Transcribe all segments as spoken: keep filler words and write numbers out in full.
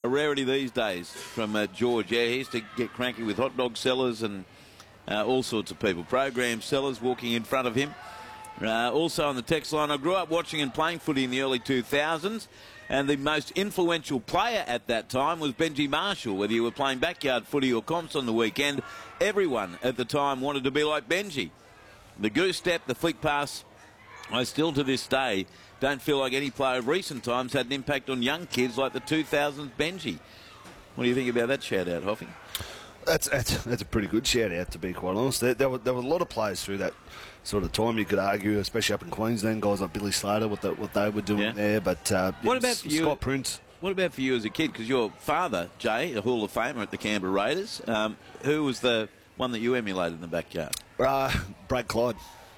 rarity these days from uh, George. Yeah, he used to get cranky with hot dog sellers and uh, all sorts of people. Program sellers walking in front of him. Uh, also on the text line, I grew up watching and playing footy in the early two thousands, and the most influential player at that time was Benji Marshall. Whether you were playing backyard footy or comps on the weekend, everyone at the time wanted to be like Benji. The goose step, the flick pass, I still to this day don't feel like any player of recent times had an impact on young kids like the two thousands Benji. What do you think about that shout-out, Hoffing? That's, that's that's a pretty good shout-out, to be quite honest. There, there, were, there were a lot of players through that sort of time, you could argue, especially up in Queensland, guys like Billy Slater, what, the, what they were doing yeah. there. But uh, what about for you, Scott Prince? What about for you as a kid? Because your father, Jay, a Hall of Famer at the Canberra Raiders, um, who was the one that you emulated in the backyard? Uh, Brad Clyde.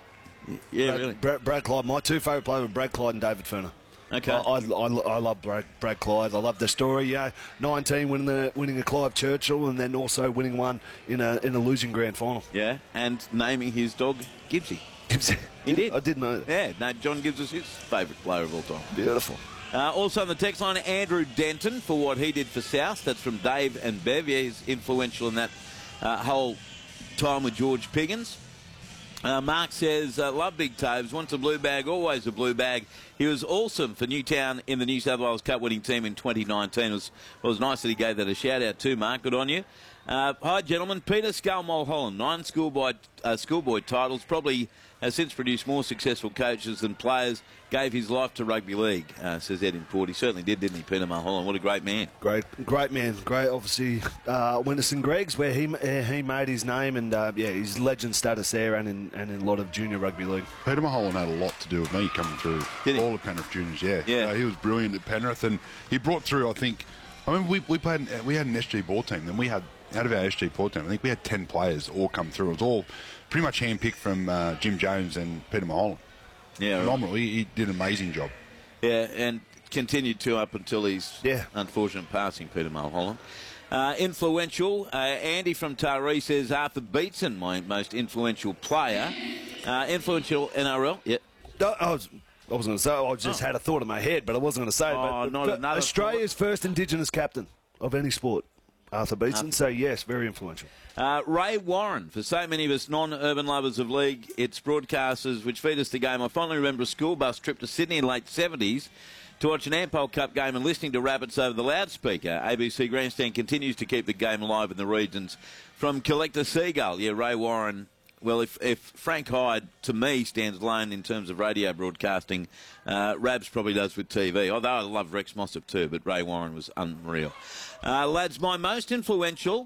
Yeah, Brad, really. Brad, Brad Clyde. My two favourite players were Brad Clyde and David Furner. Okay. I, I, I, I love Brad, Brad Clyde. I love the story. Yeah, nineteen winning the winning a Clive Churchill, and then also winning one in a in a losing grand final. Yeah, and naming his dog Gibbsy. Gibbsy. He did. I did know that. Yeah, no, John Gibbs was his favourite player of all time. Beautiful. Uh, also on the text line, Andrew Denton for what he did for South. That's from Dave and Bev. Yeah, he's influential in that uh, whole time with George Piggins. Uh, Mark says, uh, love Big Toves, once a blue bag, always a blue bag. He was awesome for Newtown in the New South Wales Cup winning team in twenty nineteen. It was, it was nice that he gave that a shout-out too, Mark. Good on you. Uh, hi, gentlemen. Peter Scull-Mulholland, nine schoolboy, uh, schoolboy titles, probably has since produced more successful coaches than players, gave his life to rugby league, uh, says Ed in Port. He certainly did, didn't he, Peter Mulholland? What a great man. Great great man. Great, obviously, uh, Winterson Greggs, where he uh, he made his name, and, uh, yeah, his legend status there and in, and in a lot of junior rugby league. Peter Mulholland had a lot to do with me coming through all of Penrith Juniors, yeah. Yeah. Uh, he was brilliant at Penrith, and he brought through, I think, I mean, we, we played, we had an S G ball team, then we had, out of our S G ball team, I think we had ten players all come through. It was all pretty much handpicked from uh, Jim Jones and Peter Mulholland. Yeah, phenomenal. He, he did an amazing job. Yeah, and continued to up until his yeah. unfortunate passing, Peter Mulholland. Uh, influential. Uh, Andy from Taree says Arthur Beetson, my most influential player. Uh, influential N R L. Yeah. No, I was, I was going to say, I just oh. had a thought in my head, but I wasn't going to say it. Oh, but, not but another Australia's thought. first Indigenous captain of any sport, Arthur Beetson. Arthur. So, yes, very influential. Uh, Ray Warren, for so many of us non-urban lovers of league, it's broadcasters which feed us the game. I fondly remember a school bus trip to Sydney in the late seventies to watch an Ampol Cup game and listening to rabbits over the loudspeaker. A B C Grandstand continues to keep the game alive in the regions. From Collector Seagull, yeah, Ray Warren. Well, if, if Frank Hyde, to me, stands alone in terms of radio broadcasting, uh, Rabs probably does with T V. Although I love Rex Mossop too, but Ray Warren was unreal. Uh, lads, my most influential...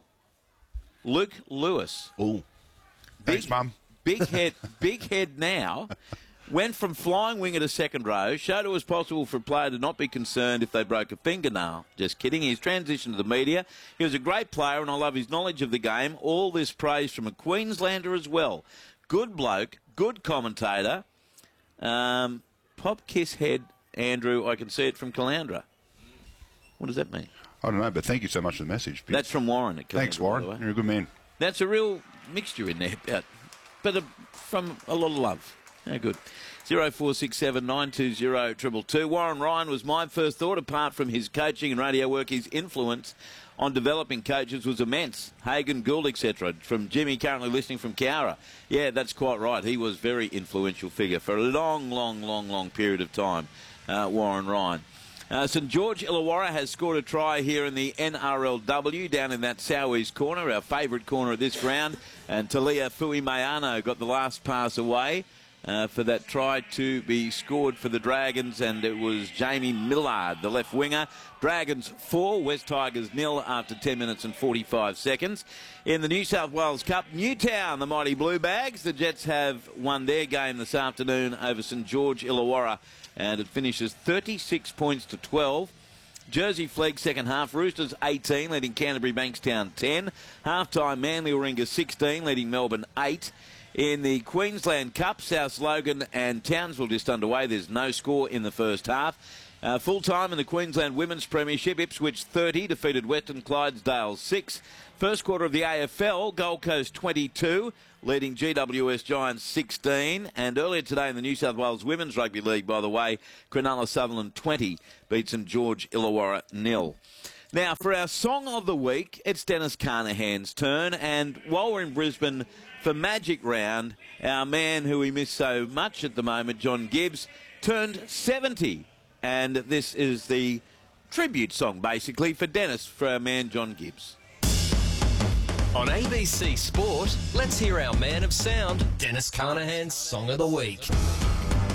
Luke Lewis. Ooh. Thanks, Mum. Big head, big head now. Went from flying winger to second row. Showed it was possible for a player to not be concerned if they broke a fingernail. Just kidding. He's transitioned to the media. He was a great player, and I love his knowledge of the game. All this praise from a Queenslander as well. Good bloke, good commentator. Um, pop kiss head, Andrew. I can see it from Caloundra. What does that mean? I don't know, but thank you so much for the message. That's from Warren. At Thanks, Warren. You're a good man. That's a real mixture in there, but, but a, from a lot of love. How good. zero four six seven nine two zero two two. Warren Ryan was my first thought. Apart from his coaching and radio work, his influence on developing coaches was immense. Hagan, Gould, et cetera. From Jimmy, currently listening from Cowra. Yeah, that's quite right. He was a very influential figure for a long, long, long, long period of time, uh, Warren Ryan. Uh, St George Illawarra has scored a try here in the N R L W down in that southeast corner, our favourite corner of this ground. And Talia Fuimayano got the last pass away uh, for that try to be scored for the Dragons, and it was Jamie Millard, the left winger. Dragons four, West Tigers nil after ten minutes and forty-five seconds. In the New South Wales Cup, Newtown, the mighty Blue Bags. The Jets have won their game this afternoon over St George Illawarra, and it finishes thirty-six points to twelve. Jersey Flegg second half. Roosters eighteen, leading Canterbury Bankstown ten. Half-time Manly Warringah sixteen, leading Melbourne eight. In the Queensland Cup, South Logan and Townsville just underway. There's no score in the first half. Uh, full-time in the Queensland Women's Premiership, Ipswich thirty, defeated Western Clydesdale six. First quarter of the A F L, Gold Coast twenty-two, leading G W S Giants sixteen. And earlier today in the New South Wales Women's Rugby League, by the way, Cronulla Sutherland twenty beat St George Illawarra nil. Now, for our Song of the Week, it's Dennis Carnahan's turn. And while we're in Brisbane for Magic Round, our man who we miss so much at the moment, John Gibbs, turned seventy. And this is the tribute song, basically, for Dennis, for our man, John Gibbs. On A B C Sport, let's hear our man of sound, Dennis Carnahan's Song of the Week.